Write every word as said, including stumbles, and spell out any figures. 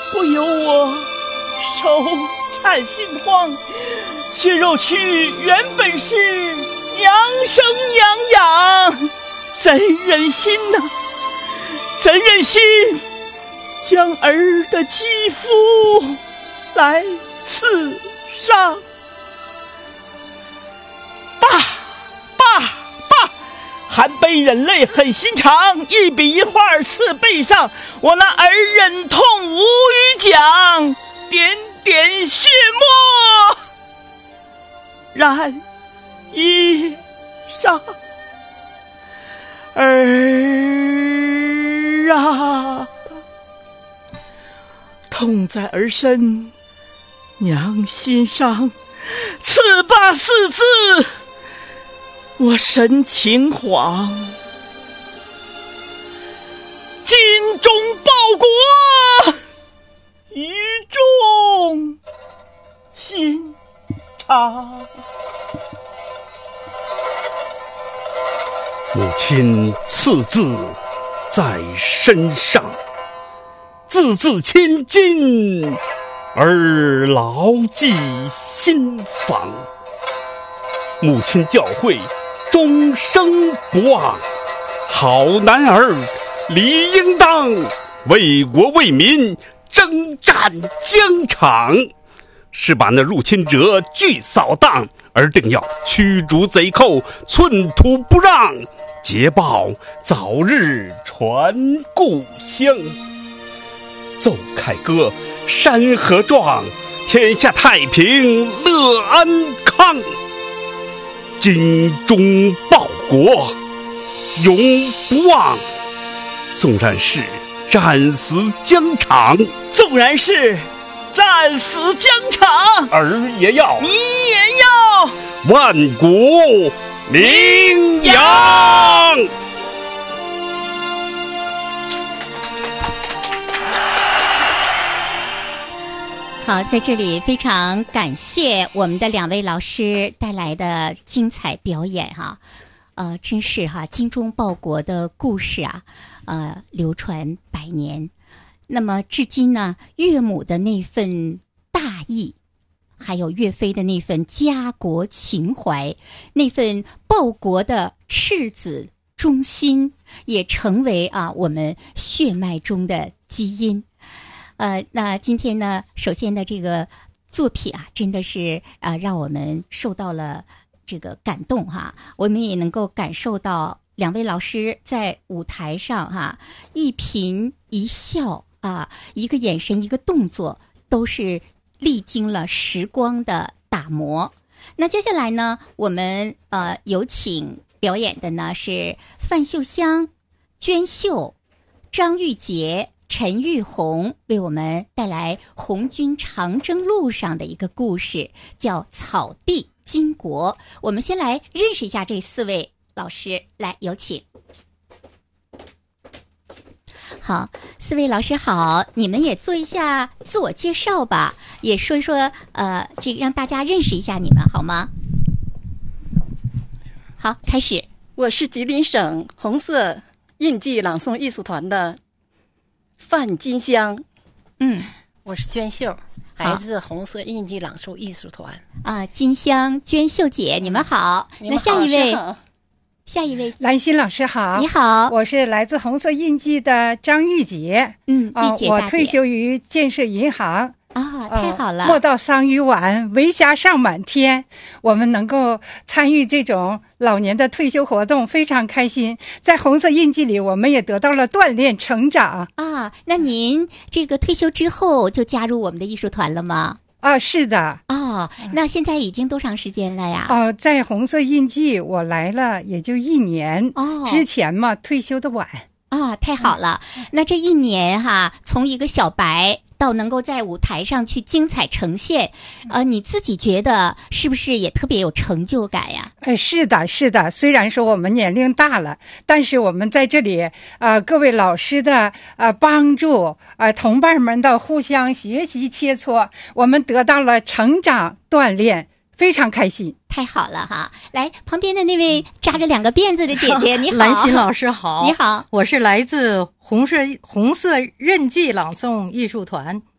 不由我手颤心慌，血肉躯原本是娘生娘养，怎忍心呢？怎忍心将儿的肌肤来刺伤？爸爸爸，含悲忍泪狠心肠，一笔一画刺背上，我那儿忍痛无语讲，点点血沫染衣裳。儿啊，痛在儿身娘心上，刺罢四字我神情恍，精忠报国语重心长。 母亲刺字在身上，字字千金，儿牢记心房。母亲教诲终生不忘，好男儿理应当，为国为民征战疆场，是把那入侵者俱扫荡，而定要驱逐贼寇，寸土不让，捷报早日传故乡。奏凯歌，山河壮，天下太平乐安康。精忠报国永不忘，纵然是战死疆场， 纵然是战死疆场， 儿也要， 你也要万古名扬。 好，在这里非常感谢我们的两位老师带来的精彩表演哈，呃，真是哈精忠报国的故事啊，呃，流传百年。那么至今呢，岳母的那份大义，还有岳飞的那份家国情怀，那份报国的赤子忠心，也成为啊我们血脉中的基因。呃，那今天呢，首先呢，这个作品啊，真的是啊、呃，让我们受到了这个感动哈。我们也能够感受到两位老师在舞台上哈，一颦一笑啊，一个眼神，一个动作，都是历经了时光的打磨。那接下来呢，我们呃有请表演的呢是范秀香、娟秀、张玉洁、陈玉红，为我们带来红军长征路上的一个故事，叫草地巾帼。我们先来认识一下这四位老师，来有请。好，四位老师好，你们也做一下自我介绍吧，也说一说呃，这个让大家认识一下你们好吗？好，开始。 我是吉林省红色印记朗诵艺术团的范金香。 嗯， 我是娟秀，来自红色印记朗诵艺术团。 啊，金香、娟秀姐，你们好。 你们好， 那下一位， 好下一位， 兰心老师好。 你好， 我是来自红色印记的张玉洁。 嗯， 啊、 玉洁大姐， 我退休于建设银行。 啊，太好了！ 呃、莫道桑榆晚，围霞上满天。我们能够参与这种老年的退休活动，非常开心。在红色印记里，我们也得到了锻炼成长。 啊，那您这个退休之后就加入我们的艺术团了吗？ 啊，是的。 哦，那现在已经多长时间了呀？ 哦、呃，在红色印记我来了也就一年。 哦， 之前嘛，退休的晚。 啊，太好了！嗯、那这一年哈，从一个小白到能够在舞台上去精彩呈现，呃，你自己觉得是不是也特别有成就感呀？ 呃，是的，是的。虽然说我们年龄大了，但是我们在这里，呃，各位老师的呃帮助，呃，同伴们的互相学习切磋，我们得到了成长锻炼，非常开心。 太好了哈！来，旁边的那位扎着两个辫子的姐姐，你好， 兰心老师好， 你好， 我是来自红色红色印记朗诵艺术团